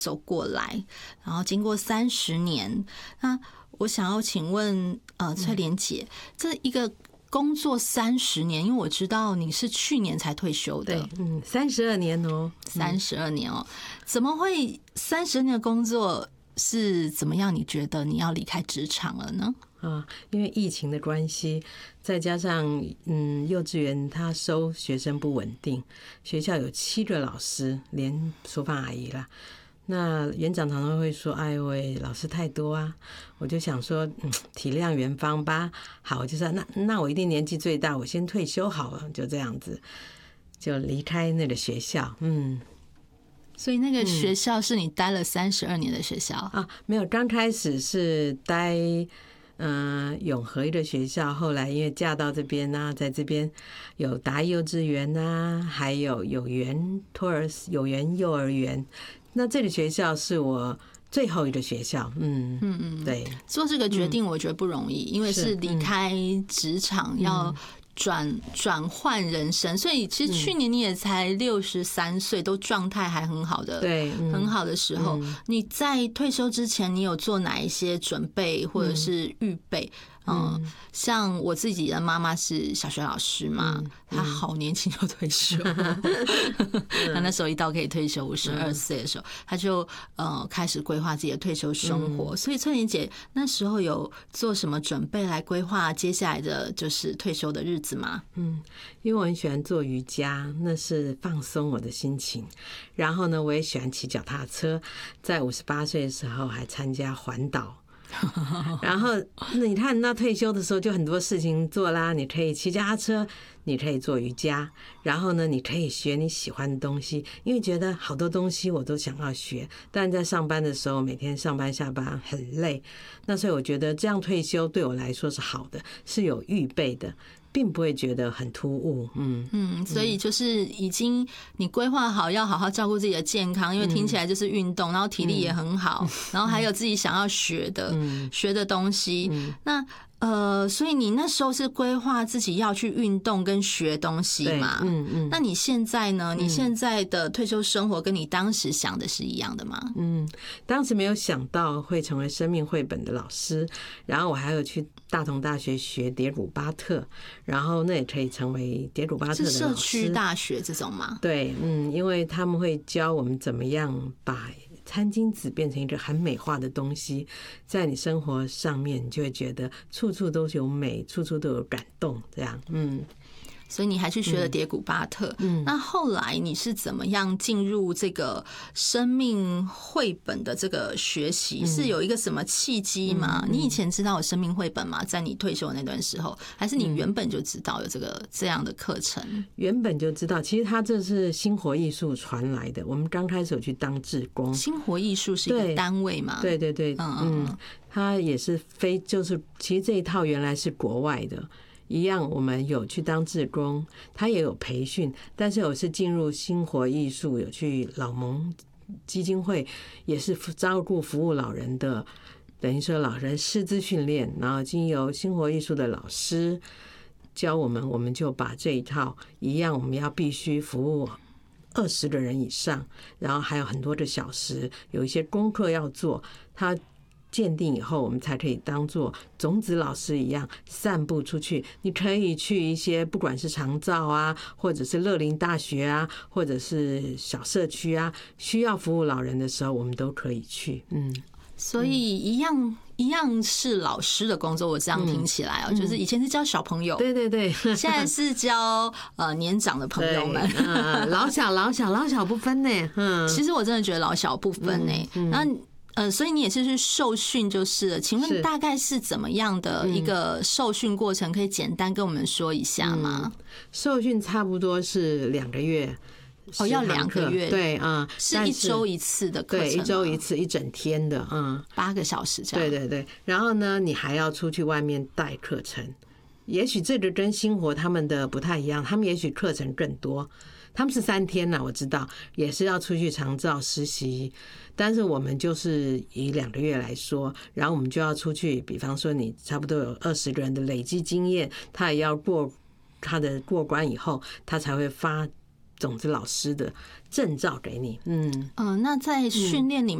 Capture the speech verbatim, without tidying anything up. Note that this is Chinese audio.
走过来，然后经过三十年，那我想要请问呃翠莲姐，这一个工作三十年，因为我知道你是去年才退休的， 对，嗯，三十二年哦， 三十二年哦，怎么会三十年的工作是怎么样？你觉得你要离开职场了呢？ 啊，因为疫情的关系，再加上嗯，幼稚园他收学生不稳定，学校有七个老师，连厨房阿姨啦。那园长常常会说：“哎呦喂，老师太多啊！”我就想说，嗯，体谅园方吧。好，我就说那那我一定年纪最大，我先退休好了，就这样子，就离开那个学校。嗯， 所以那个学校是你待了三十二年的学校啊？没有，刚开始是待。嗯、呃，永和一个学校，后来因为嫁到这边啊，在这边有达幼稚园啊，还有有园托儿有园幼儿园。那这个学校是我最后一个学校，嗯嗯嗯，对。 做这个决定我觉得不容易，嗯、因为是离开职场要转转换人生，所以其实去年你也才六十三岁，都状态还很好的， 对， 很好的时候，你在退休之前，你有做哪一些准备或者是预备？嗯，像我自己的妈妈是小学老师嘛，她好年轻就退休，她那时候一到可以退休，五十二岁的时候，她就呃开始规划自己的退休生活。所以翠莲姐那时候有做什么准备来规划接下来的就是退休的日子吗？ 嗯，因为我很喜欢做瑜伽，那是放松我的心情。然后呢，我也喜欢骑脚踏车，在五十八岁的时候还参加环岛。然后你看，那退休的时候就很多事情做啦，你可以骑脚踏车，你可以做瑜伽，然后呢，你可以学你喜欢的东西，因为觉得好多东西我都想要学，但在上班的时候，每天上班下班很累，那所以我觉得这样退休对我来说是好的，是有预备的。并不会觉得很突兀，嗯嗯，所以就是已经你规划好要好好照顾自己的健康，因为听起来就是运动，然后体力也很好，然后还有自己想要学的学的东西，那。呃，所以你那时候是规划自己要去运动跟学东西嘛？嗯嗯。那你现在呢？你现在的退休生活跟你当时想的是一样的吗？ 嗯，当时没有想到会成为生命绘本的老师，然后我还有去大同大学学蝶鲁巴特，然后那也可以成为蝶鲁巴特的老师。 是社区大学这种吗？ 对，嗯，因为他们会教我们怎么样把餐巾纸变成一个很美化的东西，在你生活上面，你就会觉得处处都有美，处处都有感动，这样，嗯。 所以你还去学了蝶古巴特，嗯，那后来你是怎么样进入这个生命绘本的这个学习？是有一个什么契机吗？你以前知道有生命绘本吗？在你退休的那段时候，还是你原本就知道有这个这样的课程？ 原本就知道，其实它这是新活艺术传来的。我们刚开始有去当志工， 新活艺术是一个单位嘛？ 对对对，嗯嗯，它也是非就是其实这一套原来是国外的。一样，我们有去当志工，他也有培训，但是我是进入新活艺术，有去老蒙基金会，也是照顾服务老人的，等于说老人师资训练，然后经由新活艺术的老师教我们，我们就把这一套一样，我们要必须服务二十个人以上，然后还有很多个小时，有一些功课要做，他。鉴定以后，我们才可以当做种子老师一样散布出去。你可以去一些不管是长照啊，或者是乐龄大学啊，或者是小社区啊，需要服务老人的时候，我们都可以去。嗯， 所以一样一样是老师的工作。我这样听起来哦、喔，就是以前是教小朋友， 对对对， 现在是教呃年长的朋友们， 嗯、老小老小老小不分呢。嗯， 其实我真的觉得老小不分呢。那、嗯。呃，所以你也是去受训就是了。请问大概是怎么样的一个受训过程？可以简单跟我们说一下吗？ 嗯、受训差不多是两个月。 哦，要两个月？ 对啊、嗯， 是一周一次的课程， 对，一周一次，一整天的，嗯， 八个小时这样。 对对对，然后呢，你还要出去外面带课程。也许这个跟新活他们的不太一样，他们也许课程更多。他们是三天了，我知道，也是要出去长照实习，但是我们就是以两个月来说，然后我们就要出去，比方说你差不多有二十个人的累积经验，他也要过他的过关以后，他才会发种子老师的证照给你。嗯嗯、呃，那在训练里